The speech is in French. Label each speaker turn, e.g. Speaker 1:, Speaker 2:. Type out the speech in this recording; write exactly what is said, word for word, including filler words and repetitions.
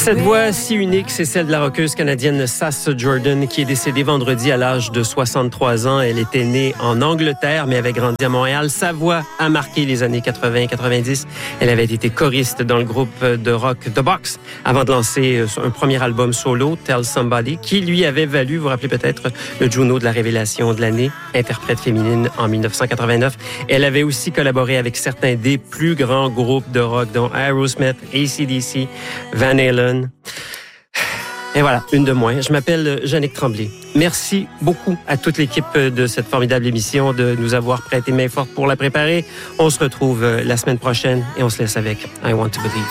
Speaker 1: Cette voix si unique, c'est celle de la rockeuse canadienne Sass Jordan, qui est décédée vendredi à l'âge de soixante-trois ans. Elle était née en Angleterre, mais avait grandi à Montréal. Sa voix a marqué les années quatre-vingts et quatre-vingt-dix. Elle avait été choriste dans le groupe de rock The Box avant de lancer un premier album solo, Tell Somebody, qui lui avait valu, vous vous rappelez peut-être, le Juno de la révélation de l'année, interprète féminine en dix-neuf cent quatre-vingt-neuf. Elle avait aussi collaboré avec certains des plus grands groupes de rock, dont Aerosmith, A C D C, Van Halen. Et voilà, une de moins. Je m'appelle Jannick Tremblay. Merci beaucoup à toute l'équipe de cette formidable émission de nous avoir prêté main forte pour la préparer. On se retrouve la semaine prochaine et on se laisse avec I Want to Believe.